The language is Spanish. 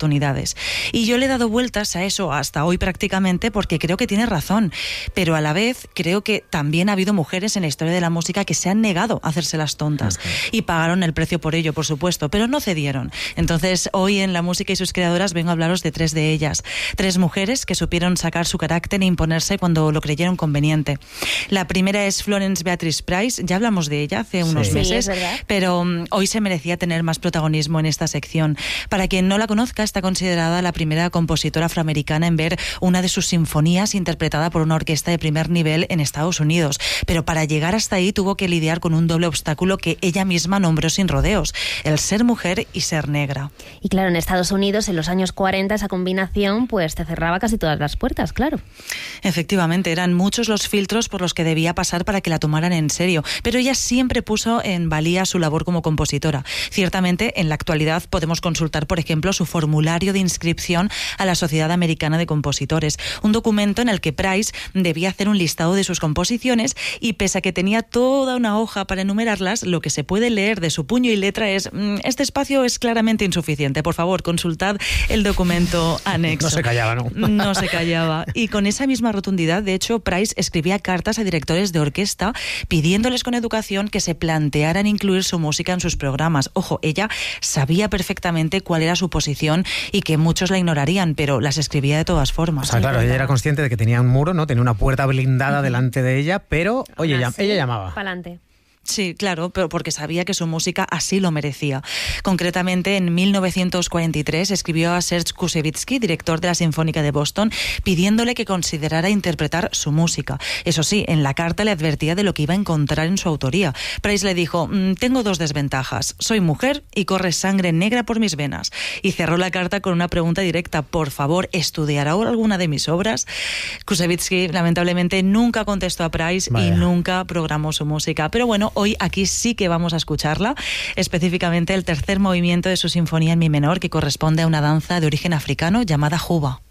oportunidades. Y yo le he dado vueltas a eso hasta hoy prácticamente porque creo que tiene razón, pero a la vez creo que también ha habido mujeres en la historia de la música que se han negado a hacerse las tontas y pagaron el precio por ello, por supuesto, pero no cedieron. Entonces, hoy en La Música y sus creadoras vengo a hablaros de 3 de ellas. 3 mujeres que supieron sacar su carácter e imponerse cuando lo creyeron conveniente. La primera es Florence Beatrice Price, ya hablamos de ella hace unos meses, pero hoy se merecía tener más protagonismo en esta sección. Para quien no la conozca, está considerada la primera compositora afroamericana en ver una de sus sinfonías interpretada por una orquesta de primer nivel en Estados Unidos. Pero para llegar hasta ahí tuvo que lidiar con un doble obstáculo que ella misma nombró sin rodeos: el ser mujer y ser negra. Y claro, en Estados Unidos, en los años 40, esa combinación pues te cerraba casi todas las puertas, claro. Efectivamente, eran muchos los filtros por los que debía pasar para que la tomaran en serio, pero ella siempre puso en valía su labor como compositora. Ciertamente, en la actualidad podemos consultar, por ejemplo, su formulario de inscripción a la Sociedad Americana de Compositores, un documento en el que Price debía hacer un listado de sus composiciones y, pese a que tenía toda una hoja para enumerarlas, lo que se puede leer de su puño y letra es: este espacio es claramente insuficiente, por favor, consultad el documento anexo. No se callaba, ¿no? No se callaba. Y con esa misma rotundidad, de hecho, Price escribía cartas a directores de orquesta pidiéndoles con educación que se plantearan incluir su música en sus programas. Ojo, ella sabía perfectamente cuál era su posición y que muchos la ignorarían, pero las escribía de todas formas. O sea, claro, ella era consciente de que tenía un muro, ¿no? Tenía una puerta blindada delante de ella, pero, oye, ella llamaba. Pa'lante. Sí, claro, pero porque sabía que su música así lo merecía. Concretamente, en 1943 escribió a Serge Koussevitzky, director de la Sinfónica de Boston, pidiéndole que considerara interpretar su música. Eso sí, en la carta le advertía de lo que iba a encontrar en su autoría. Price le dijo: tengo 2 desventajas. Soy mujer y corre sangre negra por mis venas. Y cerró la carta con una pregunta directa: por favor, ¿estudiará alguna de mis obras? Koussevitzky, lamentablemente, nunca contestó a Price. Vaya. Y nunca programó su música. Pero bueno, hoy aquí sí que vamos a escucharla, específicamente el tercer movimiento de su sinfonía en mi menor, que corresponde a una danza de origen africano llamada Juba.